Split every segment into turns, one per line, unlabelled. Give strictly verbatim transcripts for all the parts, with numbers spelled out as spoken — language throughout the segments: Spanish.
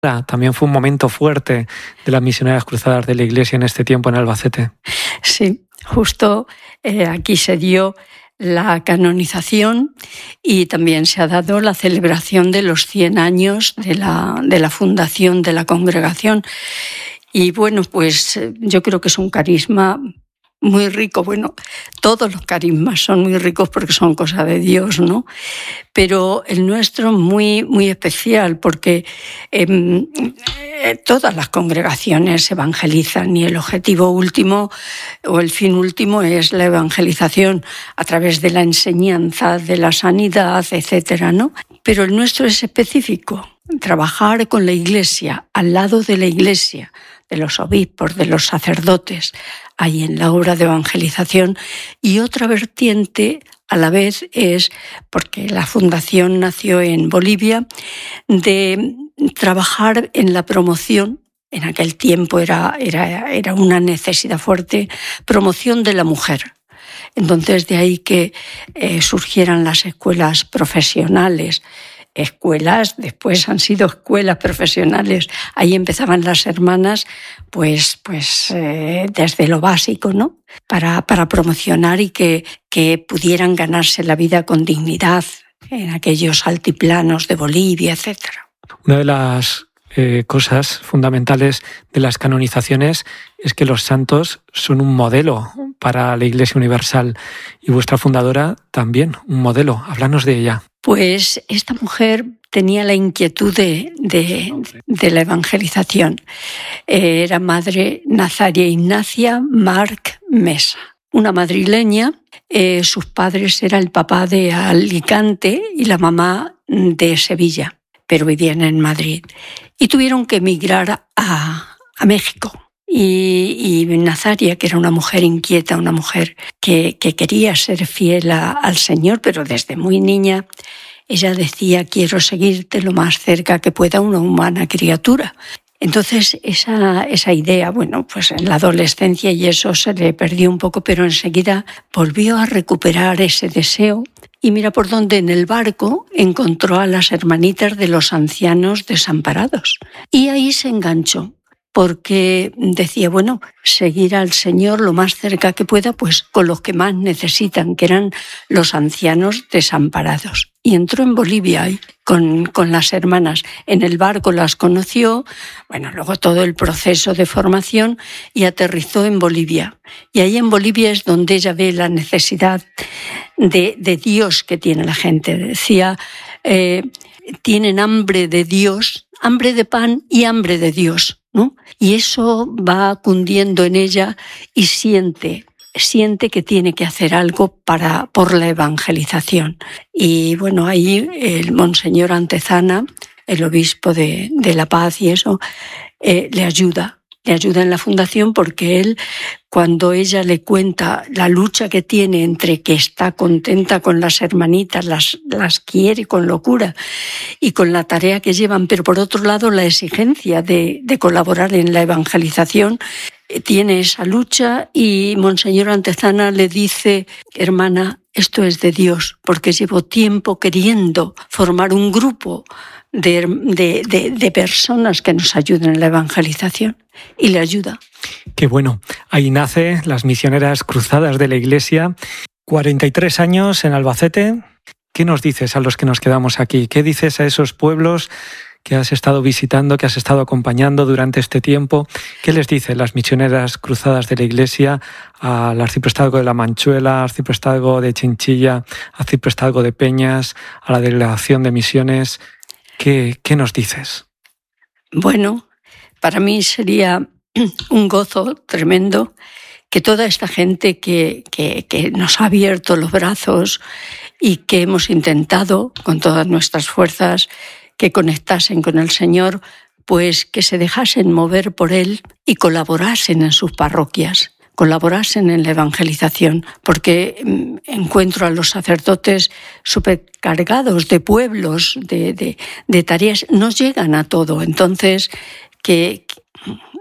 También fue un momento fuerte de las misioneras cruzadas de la Iglesia en este tiempo en Albacete.
Sí, justo eh, aquí se dio la canonización y también se ha dado la celebración de los cien años de la, de la fundación de la congregación. Y bueno, pues yo creo que es un carisma muy rico. Bueno, todos los carismas son muy ricos porque son cosa de Dios, ¿no? Pero el nuestro muy, muy especial porque eh, todas las congregaciones evangelizan y el objetivo último o el fin último es la evangelización a través de la enseñanza, de la sanidad, etcétera, ¿no? Pero el nuestro es específico, trabajar con la Iglesia, al lado de la Iglesia, de los obispos, de los sacerdotes, ahí en la obra de evangelización. Y otra vertiente a la vez es, porque la fundación nació en Bolivia, de trabajar en la promoción, en aquel tiempo era, era, era una necesidad fuerte, promoción de la mujer. Entonces de ahí que eh, surgieran las escuelas profesionales, escuelas, después han sido escuelas profesionales. Ahí empezaban las hermanas, pues, pues eh, desde lo básico, ¿no? Para, para promocionar y que, que pudieran ganarse la vida con dignidad en aquellos altiplanos de Bolivia, etcétera.
Una de las eh, cosas fundamentales de las canonizaciones es que los santos son un modelo para la Iglesia Universal y vuestra fundadora también, un modelo. Háblanos de ella.
Pues esta mujer tenía la inquietud de, de, de la evangelización. Era madre Nazaria Ignacia Marc Mesa, una madrileña. Eh, sus padres eran el papá de Alicante y la mamá de Sevilla, pero vivían en Madrid. Y tuvieron que emigrar a, a México. Y, y Nazaria, que era una mujer inquieta, una mujer que, que quería ser fiel a, al Señor, pero desde muy niña, ella decía, quiero seguirte lo más cerca que pueda una humana criatura. Entonces, esa, esa idea, bueno, pues en la adolescencia y eso se le perdió un poco, pero enseguida volvió a recuperar ese deseo. Y mira por dónde en el barco encontró a las hermanitas de los ancianos desamparados. Y ahí se enganchó. Porque decía, bueno, seguir al Señor lo más cerca que pueda, pues con los que más necesitan, que eran los ancianos desamparados. Y entró en Bolivia y con, con las hermanas. En el barco las conoció, bueno, luego todo el proceso de formación y aterrizó en Bolivia. Y ahí en Bolivia es donde ella ve la necesidad de, de Dios que tiene la gente. Decía, eh, tienen hambre de Dios, hambre de pan y hambre de Dios, ¿no? Y eso va cundiendo en ella y siente, siente que tiene que hacer algo para, por la evangelización. Y bueno, ahí el monseñor Antezana, el obispo de, de La Paz y eso, eh, le ayuda. Le ayuda en la fundación porque él, cuando ella le cuenta la lucha que tiene entre que está contenta con las hermanitas, las, las quiere con locura y con la tarea que llevan, pero por otro lado la exigencia de, de colaborar en la evangelización, tiene esa lucha y Monseñor Antezana le dice, hermana, esto es de Dios, porque llevo tiempo queriendo formar un grupo de, de, de, de personas que nos ayuden en la evangelización. Y le ayuda.
Qué bueno. Ahí nace las misioneras cruzadas de la Iglesia. cuarenta y tres años en Albacete. ¿Qué nos dices a los que nos quedamos aquí? ¿Qué dices a esos pueblos que has estado visitando, que has estado acompañando durante este tiempo? ¿Qué les dicen las misioneras cruzadas de la Iglesia al arciprestazgo de La Manchuela, arciprestazgo de Chinchilla, arciprestazgo de Peñas, a la delegación de misiones? ¿Qué, qué nos dices?
Bueno, para mí sería un gozo tremendo que toda esta gente que, que, que nos ha abierto los brazos y que hemos intentado con todas nuestras fuerzas que conectasen con el Señor, pues que se dejasen mover por Él y colaborasen en sus parroquias, colaborasen en la evangelización, porque encuentro a los sacerdotes supercargados de pueblos, de, de, de tareas, no llegan a todo. Entonces, que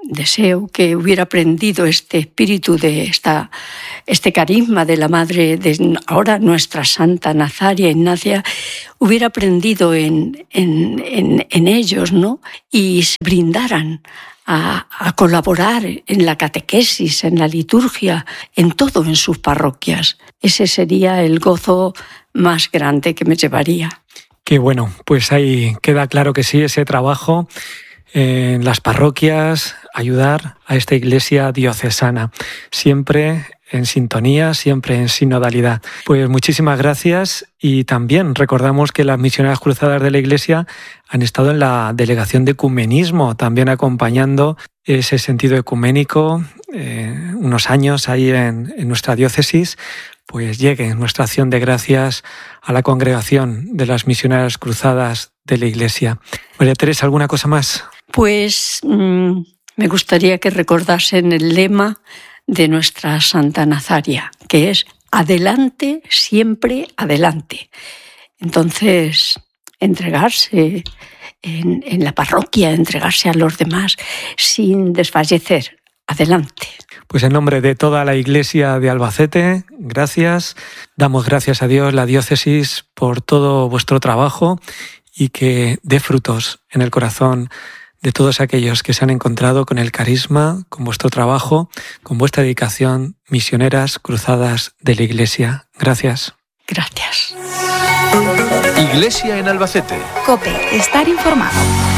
deseo que hubiera aprendido este espíritu, de esta, este carisma de la madre de ahora nuestra Santa Nazaria Ignacia, hubiera aprendido en, en, en, en ellos, ¿no? Y se brindaran a, a colaborar en la catequesis, en la liturgia, en todo en sus parroquias. Ese sería el gozo más grande que me llevaría.
Qué bueno, pues ahí queda claro que sí, ese trabajo en las parroquias, ayudar a esta iglesia diocesana, siempre en sintonía, siempre en sinodalidad. Pues muchísimas gracias, y también recordamos que las misioneras cruzadas de la iglesia han estado en la delegación de ecumenismo, también acompañando ese sentido ecuménico, eh, unos años ahí en, en nuestra diócesis. Pues llegue nuestra acción de gracias a la congregación de las misioneras cruzadas de la iglesia. María Teresa, ¿alguna cosa más?
Pues mmm, me gustaría que recordasen el lema de nuestra Santa Nazaria, que es adelante, siempre adelante. Entonces, entregarse en, en la parroquia, entregarse a los demás sin desfallecer. Adelante.
Pues en nombre de toda la Iglesia de Albacete, gracias. Damos gracias a Dios, la diócesis, por todo vuestro trabajo, y que dé frutos en el corazón de todos aquellos que se han encontrado con el carisma, con vuestro trabajo, con vuestra dedicación, misioneras cruzadas de la Iglesia. Gracias.
Gracias.
Iglesia en Albacete.
COPE, estar informado.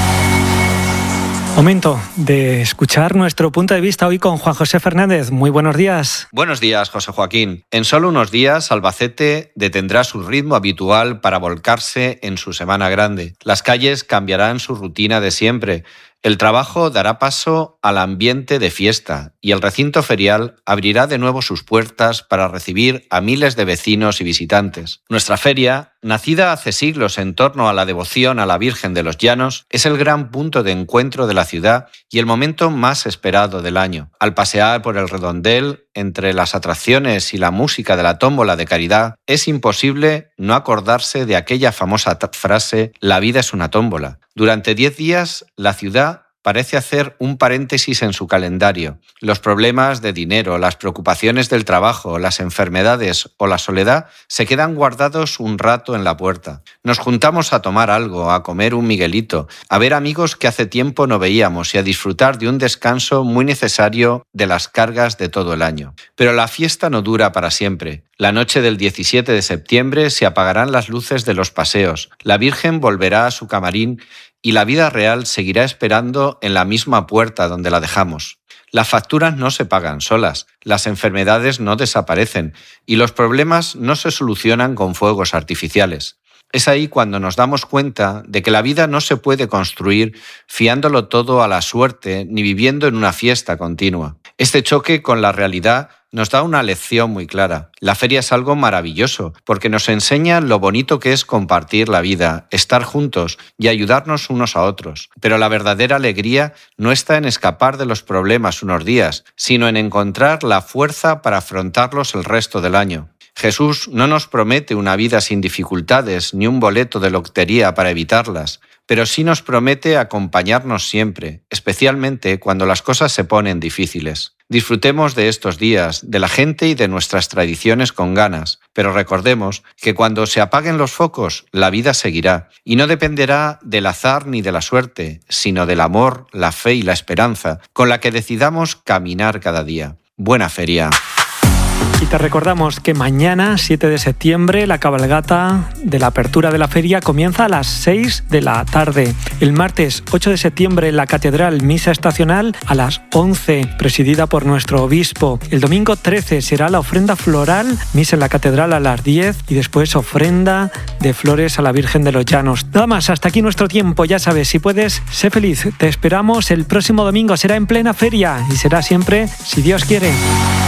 Momento de escuchar nuestro punto de vista hoy con Juan José Fernández. Muy buenos días.
Buenos días, José Joaquín. En solo unos días, Albacete detendrá su ritmo habitual para volcarse en su Semana Grande. Las calles cambiarán su rutina de siempre. El trabajo dará paso al ambiente de fiesta y el recinto ferial abrirá de nuevo sus puertas para recibir a miles de vecinos y visitantes. Nuestra feria, nacida hace siglos en torno a la devoción a la Virgen de los Llanos, es el gran punto de encuentro de la ciudad y el momento más esperado del año. Al pasear por el redondel, entre las atracciones y la música de la tómbola de caridad, es imposible no acordarse de aquella famosa frase «La vida es una tómbola». Durante diez días, la ciudad parece hacer un paréntesis en su calendario. Los problemas de dinero, las preocupaciones del trabajo, las enfermedades o la soledad se quedan guardados un rato en la puerta. Nos juntamos a tomar algo, a comer un miguelito, a ver amigos que hace tiempo no veíamos y a disfrutar de un descanso muy necesario de las cargas de todo el año. Pero la fiesta no dura para siempre. La noche del diecisiete de septiembre se apagarán las luces de los paseos, la Virgen volverá a su camarín y la vida real seguirá esperando en la misma puerta donde la dejamos. Las facturas no se pagan solas, las enfermedades no desaparecen y los problemas no se solucionan con fuegos artificiales. Es ahí cuando nos damos cuenta de que la vida no se puede construir fiándolo todo a la suerte ni viviendo en una fiesta continua. Este choque con la realidad nos da una lección muy clara. La feria es algo maravilloso porque nos enseña lo bonito que es compartir la vida, estar juntos y ayudarnos unos a otros. Pero la verdadera alegría no está en escapar de los problemas unos días, sino en encontrar la fuerza para afrontarlos el resto del año. Jesús no nos promete una vida sin dificultades ni un boleto de lotería para evitarlas, pero sí nos promete acompañarnos siempre, especialmente cuando las cosas se ponen difíciles. Disfrutemos de estos días, de la gente y de nuestras tradiciones con ganas, pero recordemos que cuando se apaguen los focos, la vida seguirá, y no dependerá del azar ni de la suerte, sino del amor, la fe y la esperanza, con la que decidamos caminar cada día. Buena feria.
Y te recordamos que mañana, siete de septiembre, la cabalgata de la apertura de la feria comienza a las seis de la tarde. El martes, ocho de septiembre, en la Catedral, misa estacional a las once, presidida por nuestro obispo. El domingo trece será la ofrenda floral, misa en la Catedral a las diez y después ofrenda de flores a la Virgen de los Llanos. Nada más, hasta aquí nuestro tiempo. Ya sabes, si puedes, sé feliz. Te esperamos el próximo domingo. Será en plena feria y será siempre, si Dios quiere.